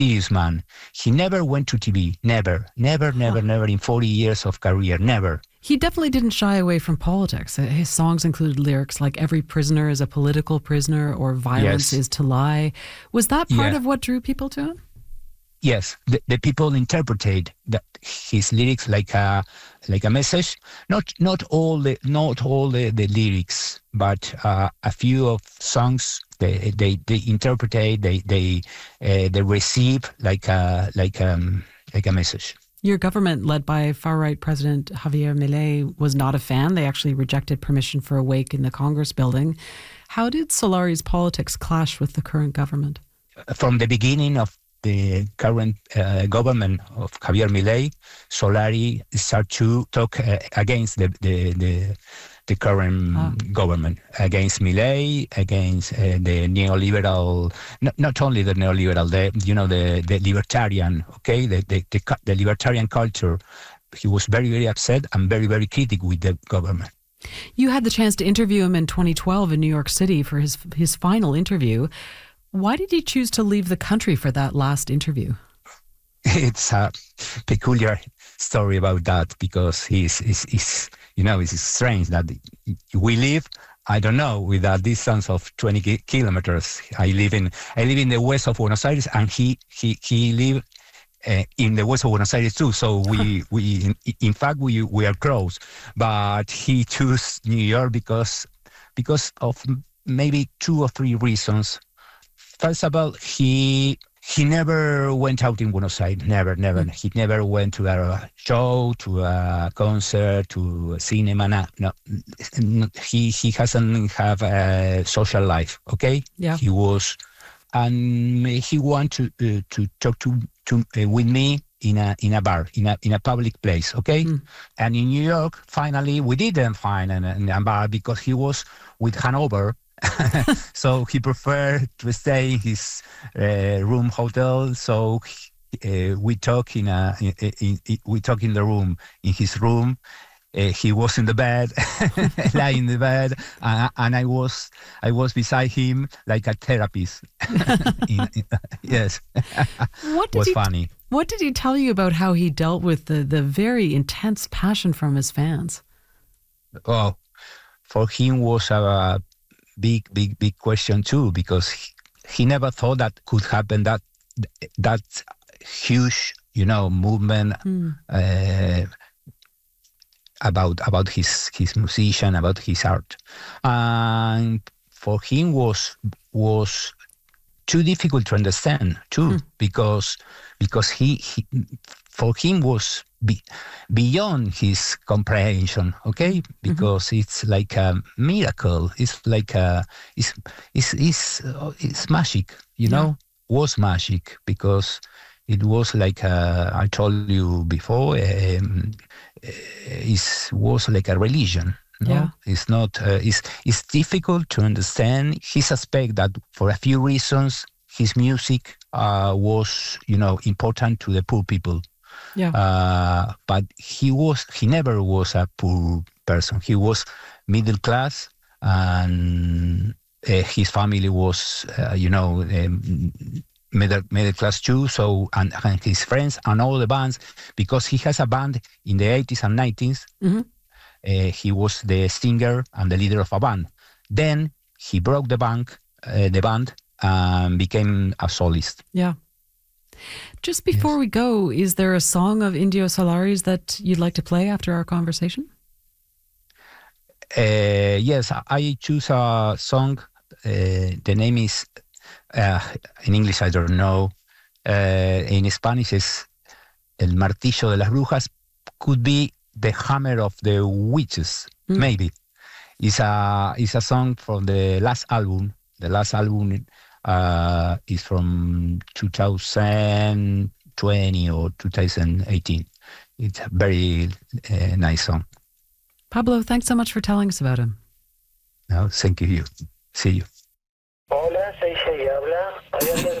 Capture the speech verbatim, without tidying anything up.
serious man. He never went to T V. Never, never, never, huh. never in forty years of career. Never. He definitely didn't shy away from politics. His songs included lyrics like "Every prisoner is a political prisoner" or "Violence yes. is to lie." Was that part yeah. of what drew people to him? Yes, the, the people interpreted that his lyrics like a like a message. Not not all the not all the, the lyrics, but uh, a few of songs they they they interpreted they they uh, they receive like a like um like a message. Your government, led by far-right President Javier Milei, was not a fan. They actually rejected permission for a wake in the Congress building. How did Solari's politics clash with the current government? From the beginning of the current uh, government of Javier Milei, Solari started to talk uh, against the the, the, the current ah. government, against Milei, against uh, the neoliberal, not, not only the neoliberal, the you know the, the libertarian, okay, the, the the the libertarian culture. He was very very upset and very very critical with the government. You had the chance to interview him in twenty twelve in New York City for his his final interview. Why did he choose to leave the country for that last interview? It's a peculiar story about that because he's, he's, he's you know, it's strange that we live, I don't know, with a distance of twenty kilometers. I live in I live in the west of Buenos Aires, and he he he live uh, in the west of Buenos Aires too. So we we in, in fact we we are close. But he chose New York because because of maybe two or three reasons. First of all, he he never went out in Buenos Aires. Never, never. Mm. He never went to a show, to a concert, to a cinema. No, no. He he hasn't have a social life. Okay. Yeah. He was, and he wanted to uh, to talk to to uh, with me in a in a bar, in a in a public place. Okay. Mm. And in New York, finally, we didn't find an, an bar because he was with Hanover. So he preferred to stay in his uh, room hotel. So uh, we talk in a in, in, in, we talk in the room in his room. Uh, he was in the bed, lying in the bed, uh, and I was I was beside him like a therapist. in, in, yes, what did was he, funny. What did he tell you about how he dealt with the the very intense passion from his fans? Oh, for him was a big, big, big question too, because he, he never thought that could happen. That that huge, you know, movement mm. uh, about about his his musician, about his art, and for him was was too difficult to understand too, mm. because because he, he for him was be, beyond his comprehension, okay? Because mm-hmm. it's like a miracle. It's like a it's it's it's, uh, it's magic, you yeah. know. Was magic because it was like a, I told you before. Um, it was like a religion. No? Yeah. It's not. Uh, it's it's difficult to understand. He suspects that for a few reasons his music uh, was, you know, important to the poor people. Yeah. Uh, but he was he never was a poor person. He was middle class, and uh, his family was, uh, you know, um, middle middle class too. So and, and his friends and all the bands, because he has a band in the eighties and nineties. Mm-hmm. Uh, he was the singer and the leader of a band. Then he broke the band, uh, the band, and became a soloist. Yeah. Just before yes. we go, is there a song of Indio Solari's that you'd like to play after our conversation? Uh, yes, I choose a song. Uh, the name is, uh, in English, I don't know. Uh, in Spanish, is El Martillo de las Brujas. Could be the hammer of the witches, mm. maybe. It's a, it's a song from the last album. The last album uh, is from two thousand twenty or two thousand eighteen. It's a very uh, nice song. Pablo, thanks so much for telling us about him. No, thank you. See you. Hola, soy Shea, habla.